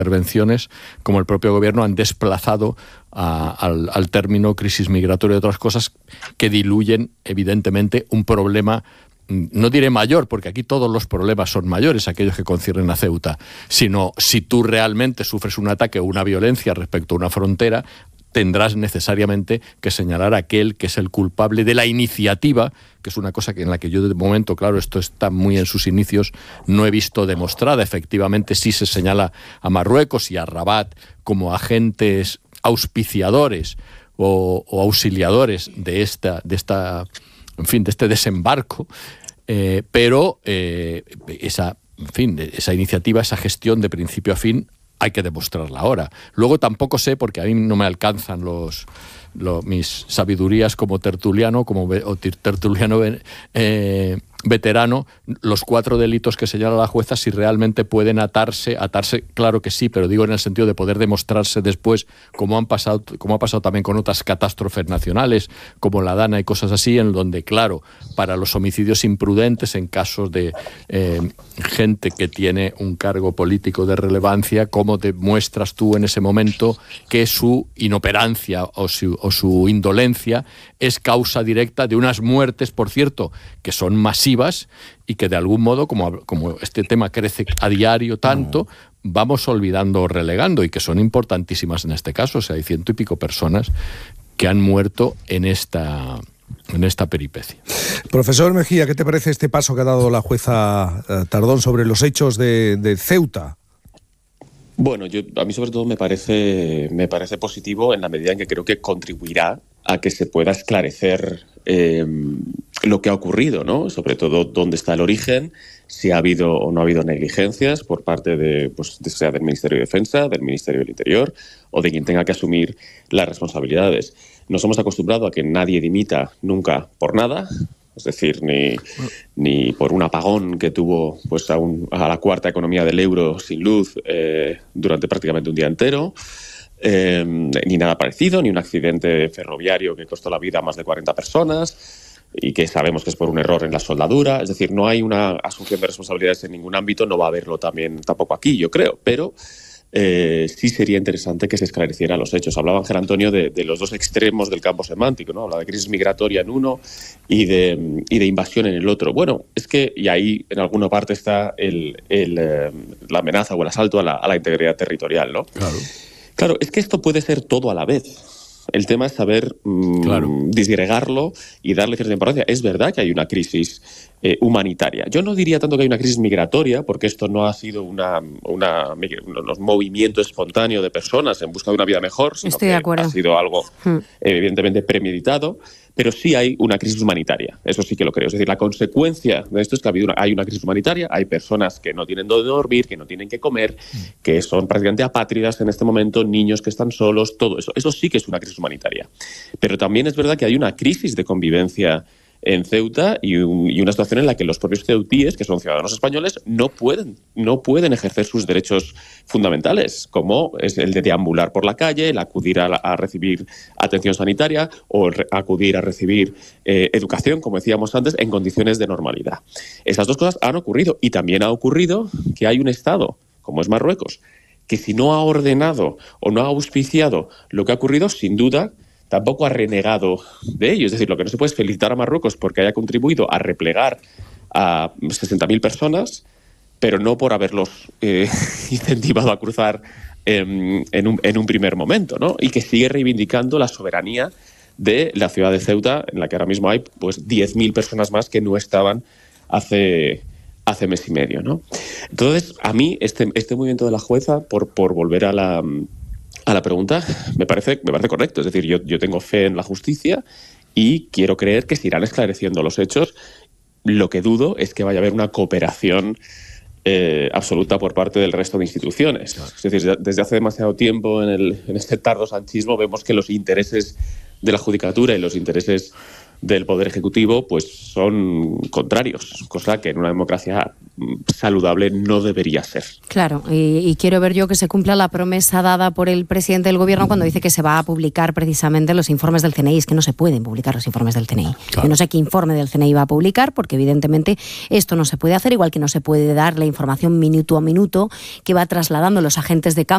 intervenciones, como el propio gobierno, han desplazado al término crisis migratoria y otras cosas que diluyen, evidentemente, un problema, no diré mayor, porque aquí todos los problemas son mayores, aquellos que conciernen a Ceuta, sino si tú realmente sufres un ataque o una violencia respecto a una frontera, tendrás necesariamente que señalar a aquel que es el culpable de la iniciativa, que es una cosa en la que yo de momento, claro, esto está muy en sus inicios, no he visto demostrada. Efectivamente sí se señala a Marruecos y a Rabat como agentes auspiciadores o auxiliadores de este desembarco, pero esa iniciativa, esa gestión de principio a fin, hay que demostrarla ahora. Luego tampoco sé, porque a mí no me alcanzan mis sabidurías como tertuliano, veterano, los 4 delitos que señala la jueza, si realmente pueden atarse, claro que sí, pero digo en el sentido de poder demostrarse después, como ha pasado también con otras catástrofes nacionales, como la Dana y cosas así, en donde, claro, para los homicidios imprudentes, en casos de gente que tiene un cargo político de relevancia, ¿cómo demuestras tú en ese momento que su inoperancia o su indolencia es causa directa de unas muertes, por cierto, que son masivas y que de algún modo, como este tema crece a diario tanto, vamos olvidando o relegando, y que son importantísimas en este caso? O sea, hay 100 y pico personas que han muerto en esta peripecia. Profesor Mejía, ¿qué te parece este paso que ha dado la jueza Tardón sobre los hechos de Ceuta? Bueno, a mí sobre todo me parece positivo en la medida en que creo que contribuirá a que se pueda esclarecer lo que ha ocurrido, ¿no? Sobre todo dónde está el origen, si ha habido o no ha habido negligencias por parte sea del Ministerio de Defensa, del Ministerio del Interior o de quien tenga que asumir las responsabilidades. Nos hemos acostumbrado a que nadie dimita nunca por nada. Es decir, ni por un apagón que tuvo a la cuarta economía del euro sin luz durante prácticamente un día entero, ni nada parecido, ni un accidente ferroviario que costó la vida a más de 40 personas y que sabemos que es por un error en la soldadura. Es decir, no hay una asunción de responsabilidades en ningún ámbito, no va a haberlo tampoco aquí, yo creo, pero sí sería interesante que se esclarecieran los hechos. Hablaba Ángel Antonio de los dos extremos del campo semántico, ¿no? Habla de crisis migratoria en uno y de invasión en el otro. Bueno, es que, y ahí en alguna parte está la amenaza o el asalto a la integridad territorial, ¿no? Claro, es que esto puede ser todo a la vez. El tema es saber disgregarlo y darle cierta importancia. Es verdad que hay una crisis humanitaria. Yo no diría tanto que hay una crisis migratoria, porque esto no ha sido un movimiento espontáneo de personas en busca de una vida mejor, sino que ha sido algo evidentemente premeditado. Pero sí hay una crisis humanitaria, eso sí que lo creo. Es decir, la consecuencia de esto es que hay una crisis humanitaria, hay personas que no tienen dónde dormir, que no tienen que comer, que son prácticamente apátridas en este momento, niños que están solos, todo eso. Eso sí que es una crisis humanitaria. Pero también es verdad que hay una crisis de convivencia en Ceuta y una situación en la que los propios ceutíes, que son ciudadanos españoles, no pueden ejercer sus derechos fundamentales, como es el de deambular por la calle, el acudir a recibir atención sanitaria o acudir a recibir educación, como decíamos antes, en condiciones de normalidad. Esas dos cosas han ocurrido, y también ha ocurrido que hay un Estado, como es Marruecos, que si no ha ordenado o no ha auspiciado lo que ha ocurrido, sin duda tampoco ha renegado de ello. Es decir, lo que no se puede es felicitar a Marruecos porque haya contribuido a replegar a 60.000 personas, pero no por haberlos incentivado a cruzar en un primer momento, ¿no? Y que sigue reivindicando la soberanía de la ciudad de Ceuta, en la que ahora mismo hay 10.000 personas más que no estaban hace mes y medio, ¿no? Entonces, a mí este movimiento de la jueza, por volver a la pregunta, me parece correcto. Es decir, yo tengo fe en la justicia y quiero creer que se irán esclareciendo los hechos. Lo que dudo es que vaya a haber una cooperación absoluta por parte del resto de instituciones. Es decir, desde hace demasiado tiempo en este tardo sanchismo vemos que los intereses de la judicatura y los intereses del Poder Ejecutivo pues son contrarios, cosa que en una democracia saludable no debería ser. Claro, y quiero ver yo que se cumpla la promesa dada por el presidente del Gobierno cuando dice que se va a publicar precisamente los informes del CNI. Es que no se pueden publicar los informes del CNI. Claro. Yo no sé qué informe del CNI va a publicar, porque evidentemente esto no se puede hacer, igual que no se puede dar la información minuto a minuto que va trasladando los agentes de campo